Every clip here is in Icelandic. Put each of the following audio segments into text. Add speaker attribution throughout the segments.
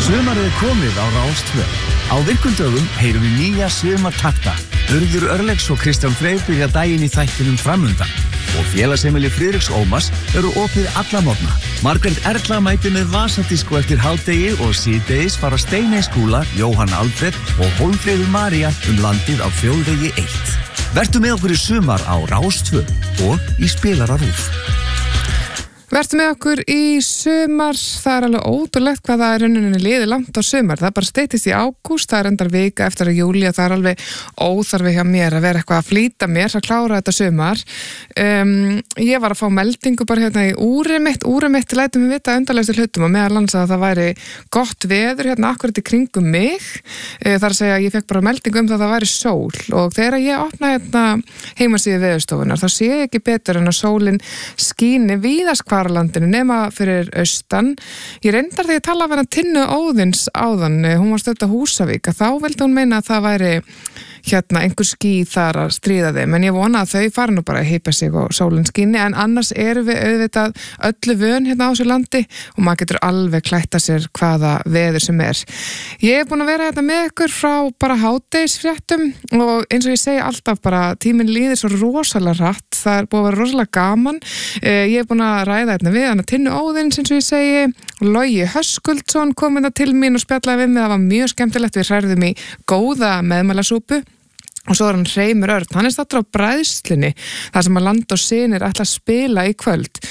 Speaker 1: Sumarið er komið á Rás 2. Á virkum dögum heyrum við nýja sumartakta. Urður Örlegs og Kristján Freyr byrja daginn í þættinum framundan. Og félagsheimili Friðriks Ómars eru opið alla morgna. Margrét Erla mætir með vasadisko eftir hádegi og síðdegis fara Steiney Skúla, Jóhann Alfred og Hólmfríður María landið á Þjóðvegi 1. Vertu með okkur í sumar á Rás 2 og í Spilara RÚV.
Speaker 2: Vertu með okkur í sumar, það alveg ótrúlegt hvað það rauninni liði langt á sumar. Það bara steytist í ágúst, það endar vika eftir að júlí og það alveg óþarfi hjá mér að vera eitthvað að flýta mér að klára þetta sumar. Ég var að fá meldingu bara hérna í úrið mitt lætum við vita undarlegustu hlutum og meðal annars að það væri gott veður hérna akkurat í kringum mig. Þar að segja að ég fekk bara meldingu um það væri sól og þegar ég opnaði hérna heimasíðu Veðurstofunnar þá sé ég ekki betur en að sólin skíni víðast landinu nema fyrir austan. Ég reyndar þegar ég tala af hana Tinnu Óðins áðan, hún var stödd á Húsavík, að þá vildi hún meina að það væri hérna einhver ský þar að stríða þeim, en ég vona að þau fara nú bara að heipa sig og sólin skíni, en annars erum við auðvitað öllu vön hérna á þessu landi og maður getur alveg klætta sér hvaða veður sem er. Ég búin að vera hérna með ykkur frá bara hádegisfréttum og eins og ég segi alltaf bara tíminn líður svo rosalega hratt, það búið að vera rosalega gaman. Ég búin að ræða hérna við hana Tinnu Óðins eins og ég segi, Logi Höskuldsson kom hérna til mín og spjallaði við mig, það var mjög skemmtilegt, við hræðum í góða meðmælasúpu. Og svo hann Hreimur Örn, hann staddur á bræðslunni, þar sem að Land og Synir ætla að spila í kvöld.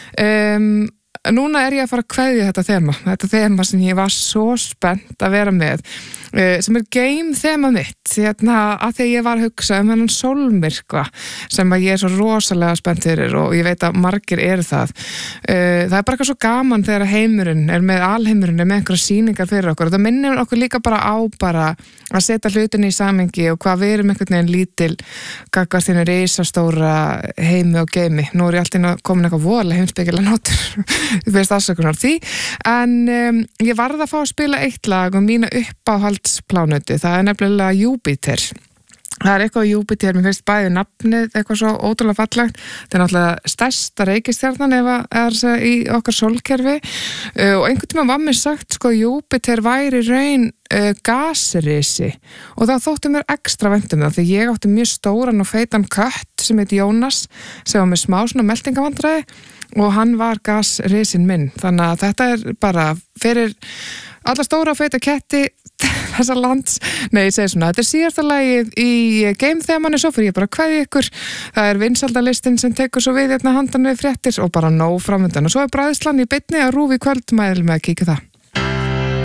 Speaker 2: Núna er ég að fara að kveðja þetta þema sem ég var svo spennt að vera með, sem game þema mitt, hérna að því ég var að hugsa hennan sólmyrkva sem að ég svo rosalega spennt fyrir og ég veit að margir eru það. Það bara eitthvað svo gaman þegar alheimurinn er með einhverja sýningar fyrir okkur og það minnir okkur líka bara á að setja hlutinni í samhengi og hvað við erum einhvern veginn lítil gagnvart þínu risastóra heimi og geimi. Nú er ég alltaf komin eitthvað voðalega heimspekilega nótur þú veist afsökunar því, en ég varð að fá að spila eitt lag og mína uppáhaldsplánutu, það er nefnilega Júpíter. Það er eitthvað á Júpíter, mér finnst bæði nafnið eitthvað svo ótrúlega fallegt, það er náttúrulega stærsta reikistjarnan í okkar sólkerfi og einhvern tíma var mér sagt Júpíter væri raun gasrisi og það þótti mér ekstra vænt það því ég átti mjög stóran og feitan kött sem heit Jónas sem var með smá svona meltingavandræði og hann var gasrisin minn, þannig að þetta er bara fyrir alla stóra og feita ketti þessa lands. Nei, ég segi svona, þetta er síðasta lagið í game-þemanu, svo fyrir ég bara að kveðja ykkur. Það er vinsaldalistinn sem tekur svo við hérna handan við fréttir og bara nóg framöndan og svo er bræðslan í beinni að RÚV í kvöld, mæðil með að kíkja það.